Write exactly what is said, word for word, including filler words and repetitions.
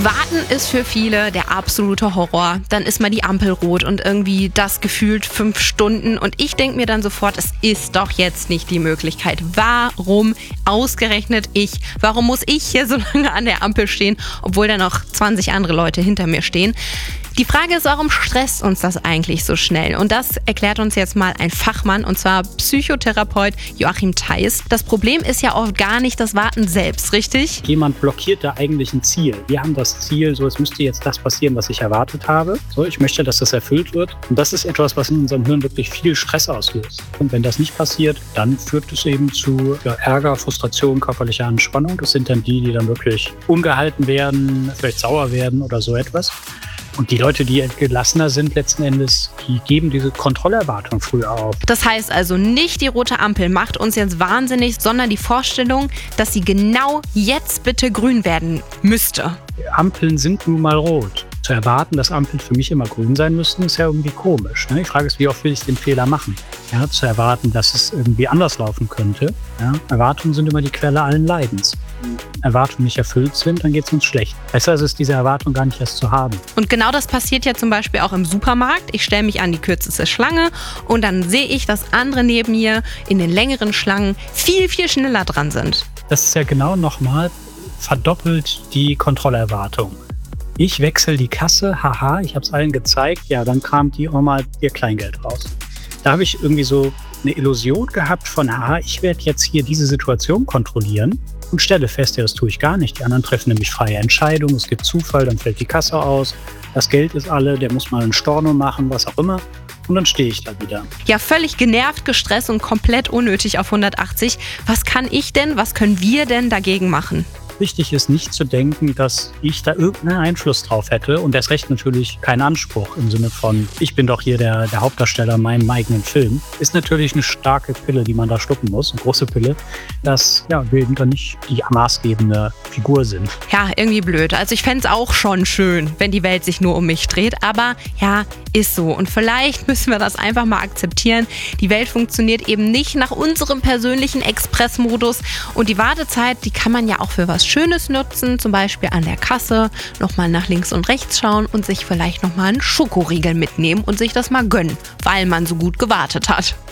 Warten ist für viele der absolute Horror. Dann ist mal die Ampel rot und irgendwie das gefühlt fünf Stunden. Und ich denke mir dann sofort, es ist doch jetzt nicht die Möglichkeit. Warum ausgerechnet ich? Warum muss ich hier so lange an der Ampel stehen, obwohl da noch zwanzig andere Leute hinter mir stehen? Die Frage ist, warum stresst uns das eigentlich so schnell? Und das erklärt uns jetzt mal ein Fachmann, und zwar Psychotherapeut Joachim Theis. Das Problem ist ja oft gar nicht das Warten selbst, richtig? Jemand blockiert da eigentlich ein Ziel. Wir haben das Ziel, so es müsste jetzt das passieren, was ich erwartet habe. So, ich möchte, dass das erfüllt wird. Und das ist etwas, was in unserem Hirn wirklich viel Stress auslöst. Und wenn das nicht passiert, dann führt es eben zu ja, Ärger, Frustration, körperlicher Anspannung. Das sind dann die, die dann wirklich ungehalten werden, vielleicht sauer werden oder so etwas. Und die Leute, die gelassener sind letzten Endes, die geben diese Kontrollerwartung früher auf. Das heißt also, nicht die rote Ampel macht uns jetzt wahnsinnig, sondern die Vorstellung, dass sie genau jetzt bitte grün werden müsste. Ampeln sind nun mal rot. Zu erwarten, dass Ampeln für mich immer grün sein müssten, ist ja irgendwie komisch. Ne? Die Frage ist, wie oft will ich den Fehler machen? Ja, zu erwarten, dass es irgendwie anders laufen könnte. Ja? Erwartungen sind immer die Quelle allen Leidens. Wenn Erwartungen nicht erfüllt sind, dann geht es uns schlecht. Besser ist es, diese Erwartung gar nicht erst zu haben. Und genau das passiert ja zum Beispiel auch im Supermarkt. Ich stelle mich an die kürzeste Schlange und dann sehe ich, dass andere neben mir in den längeren Schlangen viel, viel schneller dran sind. Das ist ja genau nochmal verdoppelt die Kontrollerwartung. Ich wechsle die Kasse, haha, ich habe es allen gezeigt, ja, dann kramt die Oma ihr Kleingeld raus. Da habe ich irgendwie so eine Illusion gehabt von, haha, ich werde jetzt hier diese Situation kontrollieren und stelle fest, ja, das tue ich gar nicht. Die anderen treffen nämlich freie Entscheidungen, es gibt Zufall, dann fällt die Kasse aus, das Geld ist alle, der muss mal einen Storno machen, was auch immer. Und dann stehe ich da wieder. Ja, völlig genervt, gestresst und komplett unnötig auf hundertachtzig. Was kann ich denn, was können wir denn dagegen machen? Wichtig ist nicht zu denken, dass ich da irgendeinen Einfluss drauf hätte und erst recht natürlich keinen Anspruch im Sinne von, ich bin doch hier der, der Hauptdarsteller in meinem eigenen Film. Ist natürlich eine starke Pille, die man da schlucken muss, eine große Pille, dass ja, wir eben dann nicht die maßgebende Figur sind. Ja, irgendwie blöd. Also ich fände es auch schon schön, wenn die Welt sich nur um mich dreht, aber ja, ist so. Und vielleicht müssen wir das einfach mal akzeptieren. Die Welt funktioniert eben nicht nach unserem persönlichen Expressmodus und die Wartezeit, die kann man ja auch für was Schönes nutzen, zum Beispiel an der Kasse, nochmal nach links und rechts schauen und sich vielleicht nochmal einen Schokoriegel mitnehmen und sich das mal gönnen, weil man so gut gewartet hat.